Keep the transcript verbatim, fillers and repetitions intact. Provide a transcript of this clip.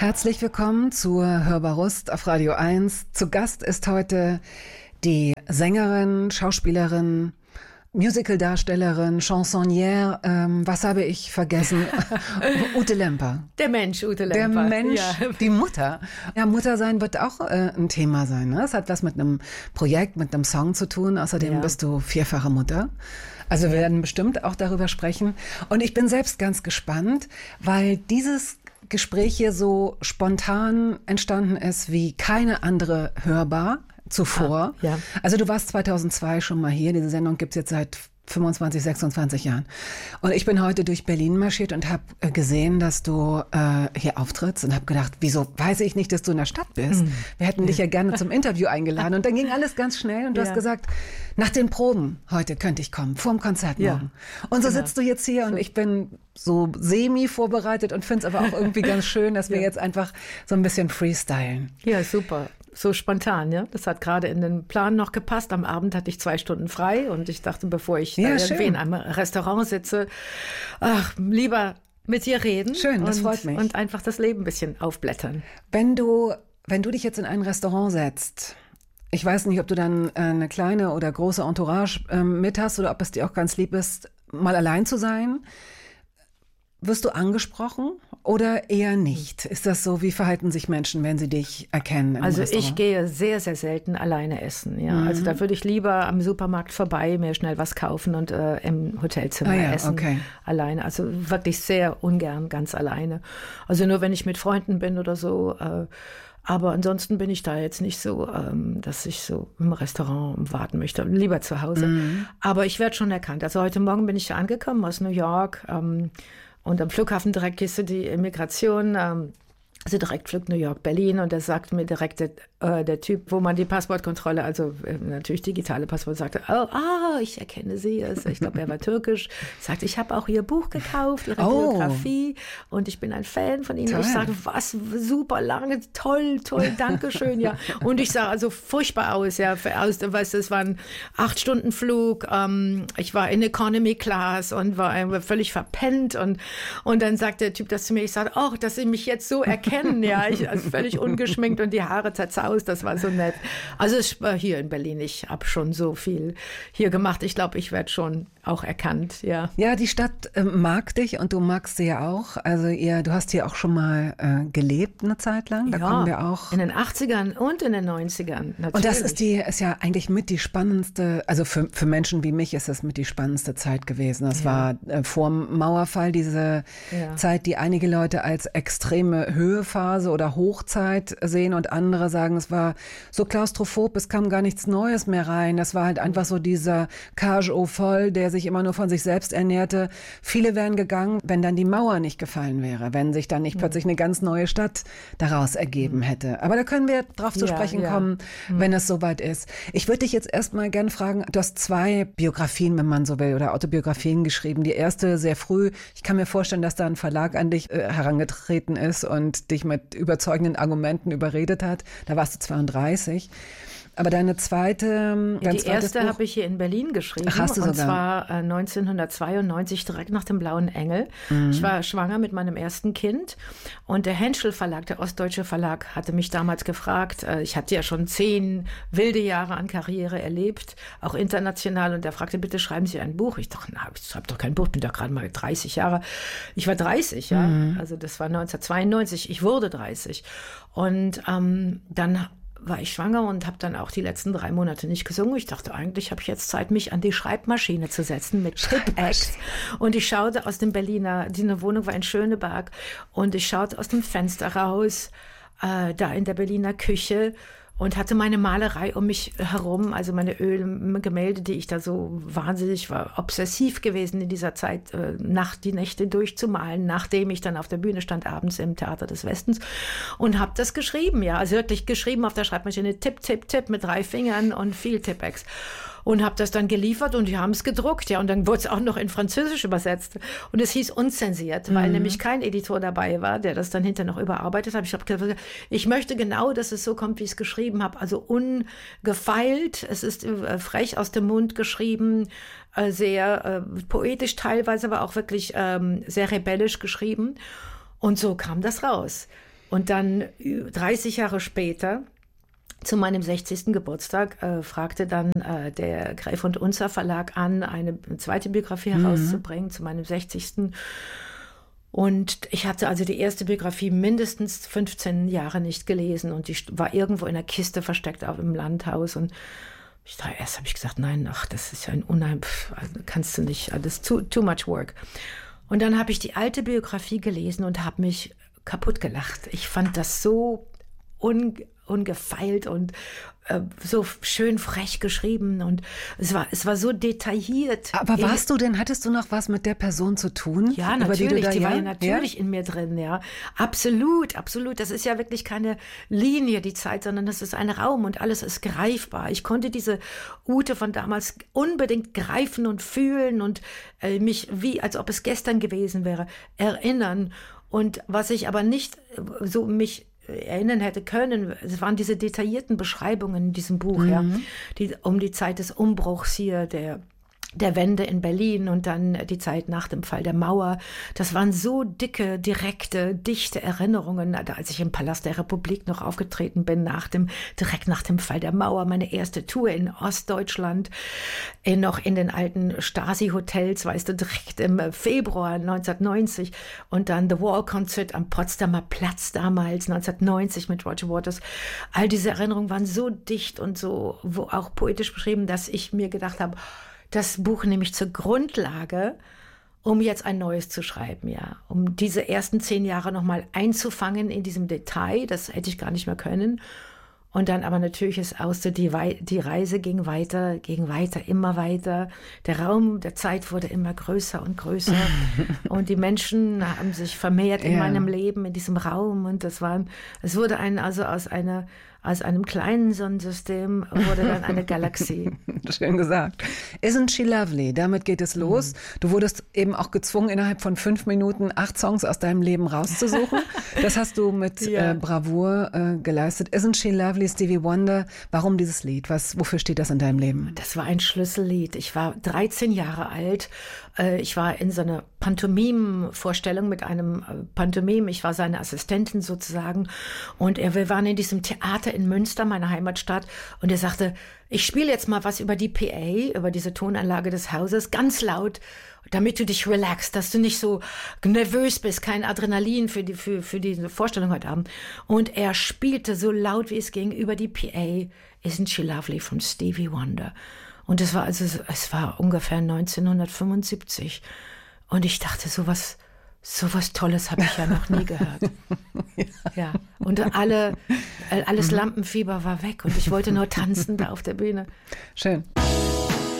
Herzlich willkommen zur Hörbar Rust auf Radio eins. Zu Gast ist heute die Sängerin, Schauspielerin, Musicaldarstellerin, Chansonnière, ähm, was habe ich vergessen? Ute Lemper. Der Mensch, Ute Lemper. Der Mensch, ja. Die Mutter. Ja, Mutter sein wird auch äh, ein Thema sein. Ne? Es hat was mit einem Projekt, mit einem Song zu tun. Außerdem ja. bist du vierfache Mutter. Also wir werden bestimmt auch darüber sprechen. Und ich bin selbst ganz gespannt, weil dieses Gespräch hier so spontan entstanden ist wie keine andere Hörbar zuvor. Ah, ja. Also du warst zweitausendzwei schon mal hier. Diese Sendung gibt's jetzt seit fünfundzwanzig, sechsundzwanzig Jahren. Und ich bin heute durch Berlin marschiert und habe gesehen, dass du äh, hier auftrittst und habe gedacht, wieso weiß ich nicht, dass du in der Stadt bist? Mm. Wir hätten dich ja gerne zum Interview eingeladen. Und dann ging alles ganz schnell und du ja. hast gesagt, nach den Proben heute könnte ich kommen, vor dem Konzert morgen. Ja. Und so genau. sitzt du jetzt hier und ich bin so semi vorbereitet und finde es aber auch irgendwie ganz schön, dass wir ja. jetzt einfach so ein bisschen freestylen. Ja, super. So spontan, ja. Das hat gerade in den Plan noch gepasst. Am Abend hatte ich zwei Stunden frei und ich dachte, bevor ich ja, da irgendwie in einem Restaurant sitze, ach, lieber mit dir reden. Schön, das und, freut mich. Und einfach das Leben ein bisschen aufblättern. Wenn du, wenn du dich jetzt in ein Restaurant setzt, ich weiß nicht, ob du dann eine kleine oder große Entourage ähm, mit hast oder ob es dir auch ganz lieb ist, mal allein zu sein. Wirst du angesprochen oder eher nicht? Ist das so, wie verhalten sich Menschen, wenn sie dich erkennen? Also ich gehe sehr, sehr selten alleine essen. Ja. Mhm. Also da würde ich lieber am Supermarkt vorbei mir schnell was kaufen und äh, im Hotelzimmer ah ja, essen. Okay. Alleine. Also wirklich sehr ungern ganz alleine. Also nur wenn ich mit Freunden bin oder so. Äh, Aber ansonsten bin ich da jetzt nicht so, ähm, dass ich so im Restaurant warten möchte. Lieber zu Hause. Mhm. Aber ich werde schon erkannt. Also heute Morgen bin ich angekommen aus New York. Ähm, und am Flughafen direkt gehst du die Immigration, ähm, also direkt Flug New York, Berlin. Und da sagt mir direkt der, äh, der Typ, wo man die Passportkontrolle, also äh, natürlich digitale Passport, sagte, oh, ah, ich erkenne Sie. Also ich glaube, er war türkisch. Sagte, ich habe auch Ihr Buch gekauft, Ihre oh. Biografie. Und ich bin ein Fan von Ihnen. Toll. Ich sage, was, super lange, toll, toll, danke schön. Ja. Und ich sah also furchtbar aus. Ja, aus, weißt du, es war ein acht Stunden Flug. Ähm, ich war in Economy Class und war äh, völlig verpennt. Und, und dann sagt der Typ das zu mir. Ich sage, oh, dass Sie mich jetzt so erkennen. Ja, ich also völlig ungeschminkt und die Haare zerzaust, das war so nett. Also ich war hier in Berlin, ich habe schon so viel hier gemacht. Ich glaube, ich werde schon auch erkannt, ja. Ja, die Stadt äh, mag dich und du magst sie ja auch. Also ihr, du hast hier auch schon mal äh, gelebt eine Zeit lang. Da ja, kommen wir auch. In den achtzigern und in den neunzigern, natürlich. Und das ist die, ist ja eigentlich mit die spannendste, also für, für Menschen wie mich ist das mit die spannendste Zeit gewesen. Das ja. war äh, vor dem Mauerfall diese ja. Zeit, die einige Leute als extreme Höhephase oder Hochzeit sehen und andere sagen, es war so klaustrophob, es kam gar nichts Neues mehr rein. Das war halt einfach so dieser Cage au Vol, der sich immer nur von sich selbst ernährte. Viele wären gegangen, wenn dann die Mauer nicht gefallen wäre, wenn sich dann nicht mhm. plötzlich eine ganz neue Stadt daraus ergeben hätte. Aber da können wir drauf zu ja, sprechen ja. kommen, mhm. wenn es soweit ist. Ich würde dich jetzt erstmal gerne fragen, du hast zwei Biografien, wenn man so will, oder Autobiografien geschrieben. Die erste sehr früh. Ich kann mir vorstellen, dass da ein Verlag an dich äh, herangetreten ist und dich mit überzeugenden Argumenten überredet hat. Da warst du zweiunddreißig. Aber deine zweite, dein die erste habe ich hier in Berlin geschrieben. Ach, hast du und sogar? zwar äh, neunzehnhundertzweiundneunzig, direkt nach dem Blauen Engel. Mhm. Ich war schwanger mit meinem ersten Kind und der Henschel Verlag, der Ostdeutsche Verlag, hatte mich damals gefragt. Äh, ich hatte ja schon zehn wilde Jahre an Karriere erlebt, auch international. Und er fragte, bitte schreiben Sie ein Buch. Ich dachte, na, ich schreibe doch kein Buch, bin doch gerade mal dreißig Jahre. Ich war dreißig, ja. Mhm. Also das war neunzehnhundertzweiundneunzig. Ich wurde dreißig. Und ähm, dann war ich schwanger und habe dann auch die letzten drei Monate nicht gesungen. Ich dachte, eigentlich habe ich jetzt Zeit, mich an die Schreibmaschine zu setzen mit Tipp-Ex. Und ich schaute aus dem Berliner, die eine Wohnung war in Schöneberg, und ich schaute aus dem Fenster raus, äh, da in der Berliner Küche, und hatte meine Malerei um mich herum, also meine Ölgemälde, die ich da so wahnsinnig war, obsessiv gewesen in dieser Zeit, äh, Nacht, die Nächte durchzumalen, nachdem ich dann auf der Bühne stand, abends im Theater des Westens, und habe das geschrieben, ja, also wirklich geschrieben auf der Schreibmaschine, Tipp, Tipp, Tipp, mit drei Fingern und viel Tippex. Und habe das dann geliefert und die haben es gedruckt, ja, und dann wurde es auch noch in Französisch übersetzt und es hieß unzensiert, weil mhm. nämlich kein Editor dabei war, der das dann hinterher noch überarbeitet hat. Ich habe gesagt, ich möchte genau, dass es so kommt, wie ich es geschrieben habe, also ungefeilt, es ist äh, frech aus dem Mund geschrieben, äh, sehr äh, poetisch teilweise, aber auch wirklich ähm, sehr rebellisch geschrieben, und so kam das raus. Und dann dreißig Jahre später, zu meinem sechzigsten Geburtstag, äh, fragte dann äh, der Gräf und Unzer Verlag an, eine zweite Biografie mhm. herauszubringen zu meinem sechzigsten Und ich hatte also die erste Biografie mindestens fünfzehn Jahre nicht gelesen und die war irgendwo in der Kiste versteckt auf dem Landhaus. Und ich dachte, erst habe ich gesagt, nein, ach, das ist ja ein Unheim, pff, also kannst du nicht, das ist too, too much work. Und dann habe ich die alte Biografie gelesen und habe mich kaputt gelacht. Ich fand das so un, ungefeilt und äh, so schön frech geschrieben und es war, es war so detailliert. Aber warst du denn, hattest du noch was mit der Person zu tun? Ja, über natürlich, die, du da, die ja? war ja natürlich ja? in mir drin, ja. Absolut, absolut. Das ist ja wirklich keine Linie, die Zeit, sondern das ist ein Raum und alles ist greifbar. Ich konnte diese Ute von damals unbedingt greifen und fühlen und äh, mich, wie als ob es gestern gewesen wäre, erinnern. Und was ich aber nicht so mich erinnern hätte können, es waren diese detaillierten Beschreibungen in diesem Buch, mhm. ja, die um die Zeit des Umbruchs hier, der der Wende in Berlin und dann die Zeit nach dem Fall der Mauer. Das waren so dicke, direkte, dichte Erinnerungen, als ich im Palast der Republik noch aufgetreten bin, nach dem, direkt nach dem Fall der Mauer, meine erste Tour in Ostdeutschland, in, noch in den alten Stasi-Hotels, weißt du, direkt im Februar neunzehnhundertneunzig und dann The Wall Concert am Potsdamer Platz damals, neunzehnhundertneunzig mit Roger Waters. All diese Erinnerungen waren so dicht und so, wo auch poetisch beschrieben, dass ich mir gedacht habe, das Buch nehme ich zur Grundlage, um jetzt ein neues zu schreiben, ja. Um diese ersten zehn Jahre nochmal einzufangen in diesem Detail, das hätte ich gar nicht mehr können. Und dann aber natürlich ist aus, die, die Reise ging weiter, ging weiter, immer weiter. Der Raum der Zeit wurde immer größer und größer. Und die Menschen haben sich vermehrt in ja. meinem Leben, in diesem Raum. Und das war, es wurde ein, also aus einer, aus einem kleinen Sonnensystem wurde dann eine Galaxie. Schön gesagt. Isn't She Lovely? Damit geht es los. Mhm. Du wurdest eben auch gezwungen, innerhalb von fünf Minuten acht Songs aus deinem Leben rauszusuchen. Das hast du mit ja. äh, Bravour äh, geleistet. Isn't She Lovely, Stevie Wonder. Warum dieses Lied? Was, wofür steht das in deinem Leben? Das war ein Schlüssellied. Ich war dreizehn Jahre alt. Äh, ich war in so einer Pantomim-Vorstellung mit einem äh, Pantomim. Ich war seine Assistentin sozusagen. Und er, wir waren in diesem Theater in Münster, meiner Heimatstadt, und er sagte, ich spiele jetzt mal was über die P A, über diese Tonanlage des Hauses, ganz laut, damit du dich relaxst, dass du nicht so nervös bist, kein Adrenalin für die für, für diese Vorstellung heute Abend. Und er spielte so laut, wie es ging, über die P A, Isn't She Lovely von Stevie Wonder. Und es war also, es war ungefähr neunzehnhundertfünfundsiebzig. Und ich dachte, sowas So was Tolles habe ich ja noch nie gehört. ja. ja. Und alle, alles Lampenfieber war weg und ich wollte nur tanzen da auf der Bühne. Schön.